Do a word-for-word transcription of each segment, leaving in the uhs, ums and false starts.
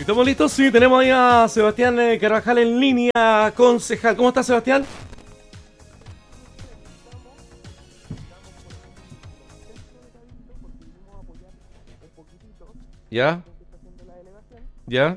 ¿Estamos listos? Sí, tenemos ahí a Sebastián eh, Carvajal en línea, concejal. ¿Cómo está, Sebastián? ¿Ya? ¿Ya?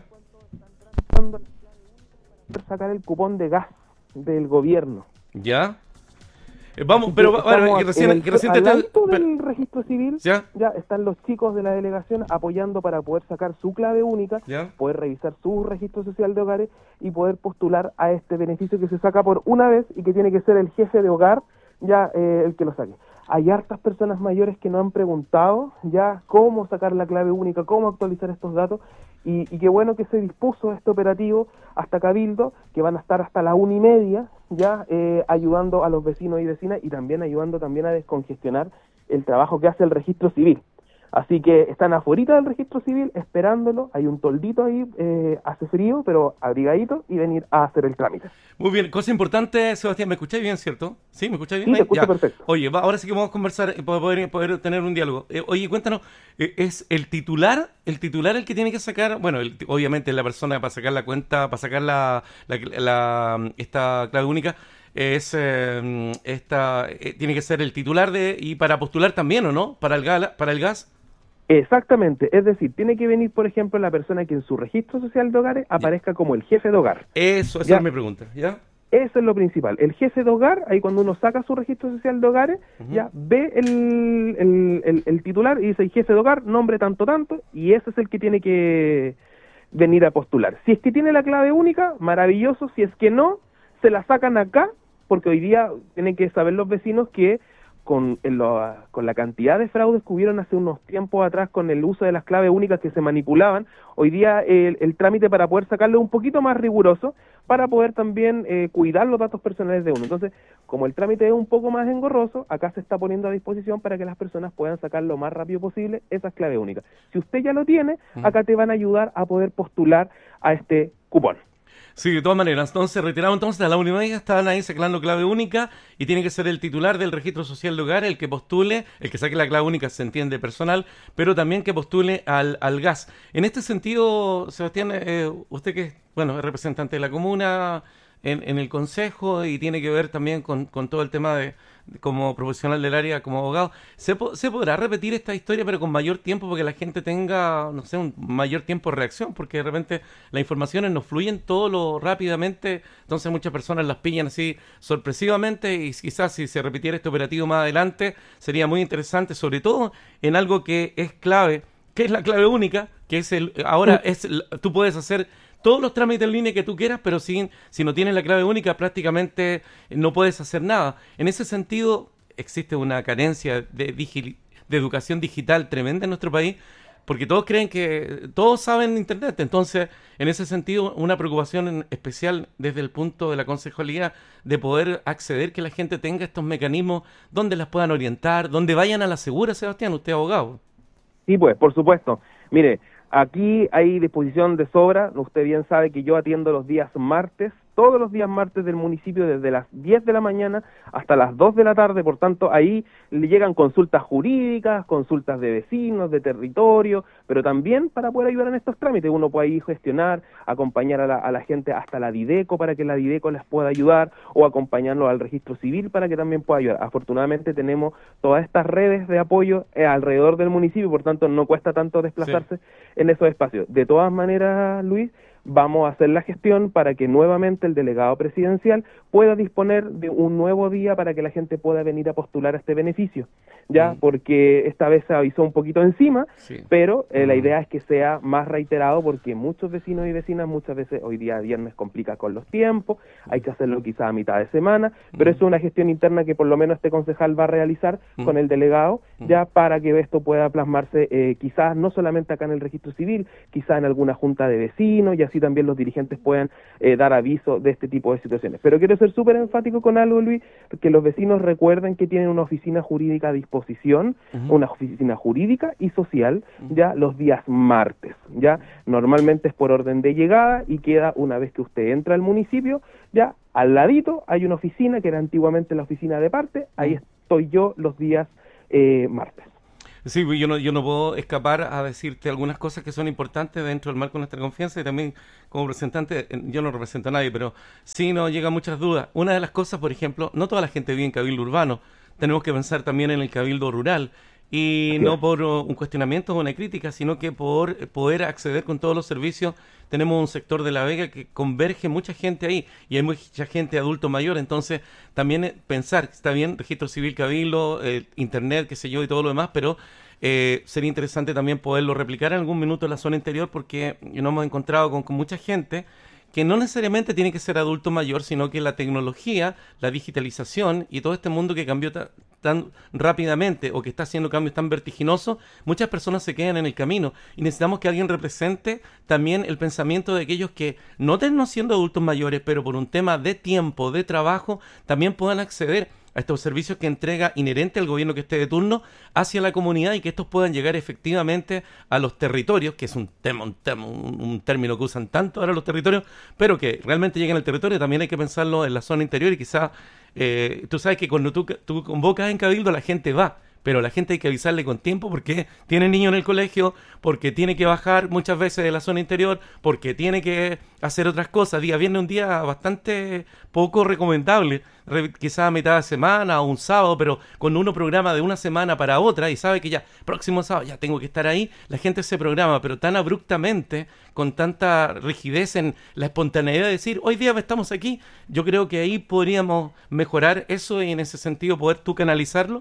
Sacar el cupón de gas del gobierno. ¿Ya? Eh, vamos, pero bueno, que recién, el, que recién te... al alto pero, del registro civil, ¿ya? ya están los chicos de la delegación apoyando para poder sacar su clave única, ¿Ya? poder revisar su registro social de hogares y poder postular a este beneficio que se saca por una vez y que tiene que ser el jefe de hogar ya eh, el que lo saque. Hay hartas personas mayores que no han preguntado ya cómo sacar la clave única, cómo actualizar estos datos, y, y qué bueno que se dispuso este operativo hasta Cabildo, que van a estar hasta la una y media ya eh, ayudando a los vecinos y vecinas y también ayudando también a descongestionar el trabajo que hace el registro civil. Así que están afuera del registro civil esperándolo, hay un toldito ahí, eh, hace frío, pero abrigadito, y venir a hacer el trámite. Muy bien, cosa importante, Sebastián, ¿me escucháis bien, cierto? ¿Sí? ¿Me escucháis bien? Sí, te escucho Ya. perfecto. Oye, va, ahora sí que vamos a conversar, eh, para poder, poder tener un diálogo. Eh, oye, cuéntanos, eh, ¿es el titular el titular el que tiene que sacar? Bueno, el, obviamente la persona para sacar la cuenta, para sacar la, la, la esta clave única, es eh, esta eh, tiene que ser el titular de y para postular también, ¿o no? Para el gala, para el gas. Exactamente, es decir, tiene que venir, por ejemplo, la persona que en su registro social de hogares aparezca como el jefe de hogar. Eso, esa ¿Ya? es mi pregunta, ¿ya? Eso es lo principal. El jefe de hogar, ahí cuando uno saca su registro social de hogares, uh-huh. ya ve el, el, el, el titular y dice, el jefe de hogar, nombre tanto, tanto, y ese es el que tiene que venir a postular. Si es que tiene la clave única, maravilloso. Si es que no, se la sacan acá, porque hoy día tienen que saber los vecinos que Con, en lo, con la cantidad de fraudes que hubieron hace unos tiempos atrás con el uso de las claves únicas que se manipulaban, hoy día el, el trámite para poder sacarlo es un poquito más riguroso para poder también eh, cuidar los datos personales de uno. Entonces, como el trámite es un poco más engorroso, acá se está poniendo a disposición para que las personas puedan sacar lo más rápido posible esas claves únicas. Si usted ya lo tiene, acá te van a ayudar a poder postular a este cupón. Sí, de todas maneras. Entonces, retirado entonces a la una y media, estaban ahí sacando clave única y tiene que ser el titular del registro social de hogar el que postule, el que saque la clave única, se entiende, personal, pero también que postule al, al gas. En este sentido, Sebastián, eh, usted que es, bueno, es representante de la comuna en, en el consejo y tiene que ver también con, con todo el tema de, de como profesional del área, como abogado, ¿se, po ¿se podrá repetir esta historia pero con mayor tiempo porque la gente tenga, no sé, un mayor tiempo de reacción? Porque de repente las informaciones nos fluyen todo lo rápidamente, entonces muchas personas las pillan así sorpresivamente y quizás si se repitiera este operativo más adelante sería muy interesante, sobre todo en algo que es clave, que es la clave única, que es el, ahora es, tú puedes hacer todos los trámites en línea que tú quieras, pero sin, si no tienes la clave única prácticamente no puedes hacer nada. En ese sentido existe una carencia de, digi de educación digital tremenda en nuestro país, porque todos creen que todos saben internet. Entonces, en ese sentido, una preocupación especial desde el punto de la concejalía de poder acceder, que la gente tenga estos mecanismos donde las puedan orientar, donde vayan a la segura. Sebastián, usted es abogado. Sí, pues, por supuesto. Mire, aquí hay disposición de sobra. Usted bien sabe que yo atiendo los días martes, todos los días martes del municipio, desde las diez de la mañana hasta las dos de la tarde. Por tanto, ahí le llegan consultas jurídicas, consultas de vecinos, de territorio, pero también para poder ayudar en estos trámites. Uno puede ahí gestionar, acompañar a la, a la gente hasta la Dideco para que la Dideco les pueda ayudar, o acompañarlos al registro civil para que también pueda ayudar. Afortunadamente tenemos todas estas redes de apoyo eh, alrededor del municipio, por tanto no cuesta tanto desplazarse sí. en esos espacios. De todas maneras, Luis, vamos a hacer la gestión para que nuevamente el delegado presidencial pueda disponer de un nuevo día para que la gente pueda venir a postular a este beneficio, ya, mm. porque esta vez se avisó un poquito encima, sí. pero eh, mm. la idea es que sea más reiterado, porque muchos vecinos y vecinas muchas veces hoy día viernes complica con los tiempos, hay que hacerlo quizás a mitad de semana, mm. pero eso es una gestión interna que por lo menos este concejal va a realizar mm. con el delegado, mm. ya para que esto pueda plasmarse eh, quizás no solamente acá en el registro civil, quizás en alguna junta de vecinos, y así también los dirigentes puedan eh, dar aviso de este tipo de situaciones. Pero quiero ser súper enfático con algo, Luis, que los vecinos recuerden que tienen una oficina jurídica a disposición, uh-huh. una oficina jurídica y social, uh-huh. ya los días martes, ya normalmente es por orden de llegada y queda una vez que usted entra al municipio, ya al ladito hay una oficina que era antiguamente la oficina de parte, ahí uh-huh. estoy yo los días eh, martes. Sí, pues yo no, yo no puedo escapar a decirte algunas cosas que son importantes dentro del marco de nuestra confianza y también como representante, eh, yo no represento a nadie, pero sí nos llegan muchas dudas. Una de las cosas, por ejemplo, no toda la gente vive en cabildo urbano, tenemos que pensar también en el cabildo rural y no por uh, un cuestionamiento o una crítica, sino que por poder acceder con todos los servicios. Tenemos un sector de La Vega que converge mucha gente ahí y hay mucha gente adulto mayor, entonces también eh, pensar, está bien, registro civil, cabildo, eh, internet, qué sé yo y todo lo demás, pero eh, sería interesante también poderlo replicar en algún minuto en la zona interior porque nos hemos encontrado con, con mucha gente que no necesariamente tiene que ser adulto mayor, sino que la tecnología, la digitalización y todo este mundo que cambió ta- tan rápidamente o que está haciendo cambios tan vertiginosos, muchas personas se quedan en el camino y necesitamos que alguien represente también el pensamiento de aquellos que no terminan siendo adultos mayores, pero por un tema de tiempo, de trabajo, también puedan acceder a estos servicios que entrega inherente al gobierno que esté de turno hacia la comunidad y que estos puedan llegar efectivamente a los territorios, que es un tema, un, tema, un, un término que usan tanto ahora los territorios, pero que realmente lleguen al territorio. También hay que pensarlo en la zona interior y quizás, eh, tú sabes que cuando tú, tú convocas en Cabildo la gente va, pero la gente hay que avisarle con tiempo porque tiene niños en el colegio, porque tiene que bajar muchas veces de la zona interior, porque tiene que hacer otras cosas. Día viernes un día bastante poco recomendable, Re, quizás a mitad de semana o un sábado, pero cuando uno programa de una semana para otra y sabe que ya, próximo sábado ya tengo que estar ahí, la gente se programa, pero tan abruptamente, con tanta rigidez en la espontaneidad de decir, hoy día estamos aquí, yo creo que ahí podríamos mejorar eso y en ese sentido poder tú canalizarlo.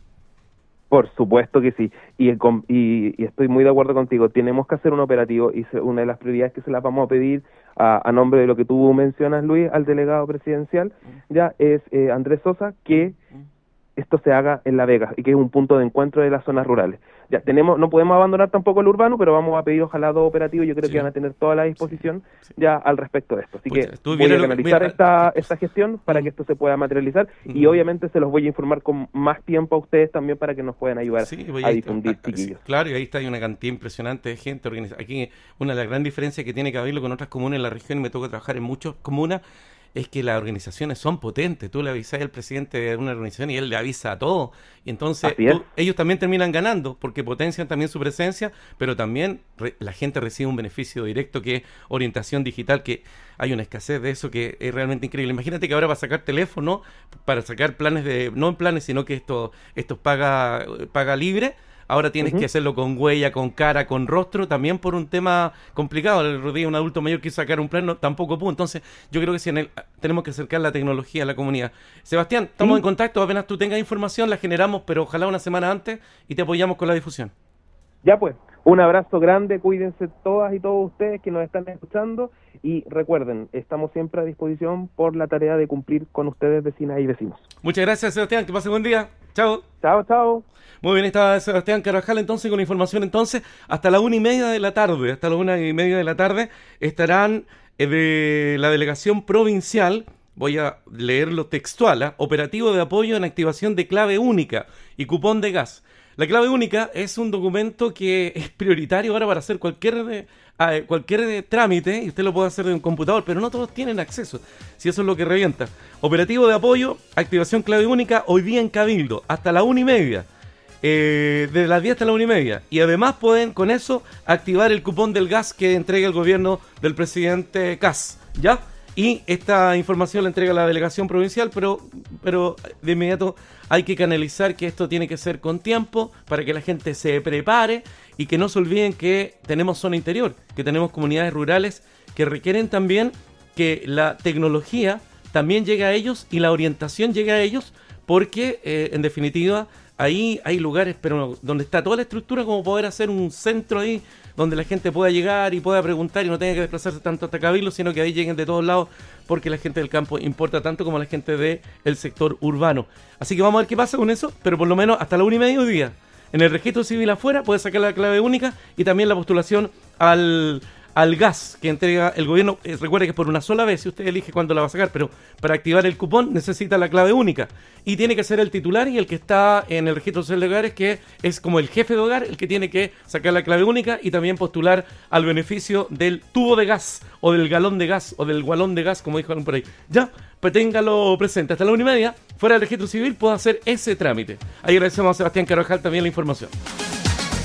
Por supuesto que sí, y, y, y estoy muy de acuerdo contigo, tenemos que hacer un operativo y se, una de las prioridades que se las vamos a pedir a, a nombre de lo que tú mencionas, Luis, al delegado presidencial, ya es eh, Andrés Sosa, que esto se haga en La Vega y que es un punto de encuentro de las zonas rurales. Ya tenemos, no podemos abandonar tampoco el urbano, pero vamos a pedir ojalá dos operativos, yo creo sí. que van a tener toda la disposición sí, sí. ya al respecto de esto. Así Pucha, que voy a canalizar lo, esta, esta gestión para que esto se pueda materializar uh-huh. y obviamente se los voy a informar con más tiempo a ustedes también para que nos puedan ayudar sí, a difundir, a, chiquillos. Sí, claro, y ahí está, hay una cantidad impresionante de gente organizada. Aquí una de las grandes diferencias que tiene Cabildo con otras comunas en la región, y me toca trabajar en muchas comunas, es que las organizaciones son potentes. Tú le avisas al presidente de una organización y él le avisa a todo. Y entonces tú, ellos también terminan ganando porque potencian también su presencia, pero también re, la gente recibe un beneficio directo que es orientación digital, que hay una escasez de eso que es realmente increíble. Imagínate que ahora para sacar teléfono, para sacar planes de, no en planes, sino que esto, esto paga, paga libre, ahora tienes uh-huh. que hacerlo con huella, con cara, con rostro, también por un tema complicado. El otro día un adulto mayor quiso sacar un plan, no, tampoco pudo. Entonces, yo creo que si en el, tenemos que acercar la tecnología a la comunidad. Sebastián, estamos ¿Sí? en contacto, apenas tú tengas información, la generamos, pero ojalá una semana antes y te apoyamos con la difusión. Ya pues, un abrazo grande, cuídense todas y todos ustedes que nos están escuchando y recuerden, estamos siempre a disposición por la tarea de cumplir con ustedes, vecinas y vecinos. Muchas gracias, Sebastián, que pase buen día. Chao. Chao, chao. Muy bien, está Sebastián Carvajal entonces con información. Entonces, hasta la una y media de la tarde, hasta la una y media de la tarde estarán eh, de la delegación provincial, voy a leerlo textual, ¿eh? Operativo de apoyo en activación de clave única y cupón de gas. La clave única es un documento que es prioritario ahora para hacer cualquier, eh, cualquier eh, trámite, y usted lo puede hacer de un computador, pero no todos tienen acceso, si eso es lo que revienta. Operativo de apoyo, activación clave única, hoy día en Cabildo, hasta la una y media. Eh, de las diez hasta la una y media, y además pueden con eso activar el cupón del gas que entrega el gobierno del presidente Kast, ¿ya? Y esta información la entrega la delegación provincial, pero, pero de inmediato hay que canalizar que esto tiene que ser con tiempo para que la gente se prepare y que no se olviden que tenemos zona interior, que tenemos comunidades rurales que requieren también que la tecnología también llegue a ellos y la orientación llegue a ellos, porque eh, en definitiva ahí hay lugares, pero donde está toda la estructura como poder hacer un centro ahí donde la gente pueda llegar y pueda preguntar y no tenga que desplazarse tanto hasta Cabildo, sino que ahí lleguen de todos lados, porque la gente del campo importa tanto como la gente del sector urbano. Así que vamos a ver qué pasa con eso, pero por lo menos hasta la una y media de día. En el registro civil afuera puede sacar la clave única y también la postulación al... al gas que entrega el gobierno. Eh, recuerde que es por una sola vez, si usted elige cuándo la va a sacar, pero para activar el cupón necesita la clave única y tiene que ser el titular y el que está en el registro social de hogares, que es como el jefe de hogar, el que tiene que sacar la clave única y también postular al beneficio del tubo de gas o del galón de gas o del gualón de gas, como dijo por ahí. Ya, pues téngalo presente. Hasta la una y media, fuera del registro civil, puede hacer ese trámite. Ahí agradecemos a Sebastián Carvajal también la información.